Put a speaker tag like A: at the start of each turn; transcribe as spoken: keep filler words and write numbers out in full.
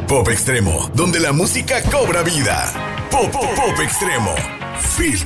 A: Pop Extremo, donde la música cobra vida. Pop, pop, pop Extremo. Filtro.